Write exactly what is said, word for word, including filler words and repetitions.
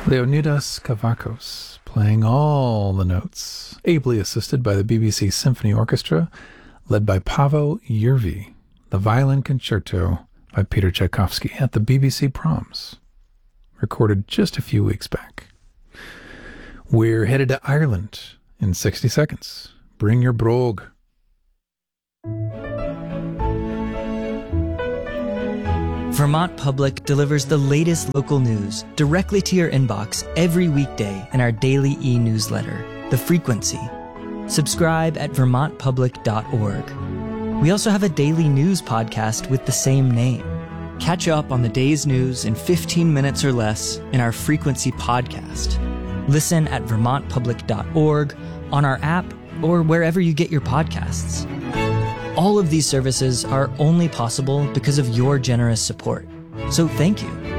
Leonidas Kavakos, playing all the notes, ably assisted by the B B C Symphony Orchestra, led by Paavo Järvi, the violin concerto by Peter Tchaikovsky at the B B C Proms, recorded just a few weeks back. We're headed to Ireland in sixty seconds. Bring your brogue. Vermont Public delivers the latest local news directly to your inbox every weekday in our daily e-newsletter, The Frequency. Subscribe at vermont public dot org. We also have a daily news podcast with the same name. Catch up on the day's news in fifteen minutes or less in our Frequency podcast. Listen at vermont public dot org, on our app, or wherever you get your podcasts. All of these services are only possible because of your generous support. So thank you.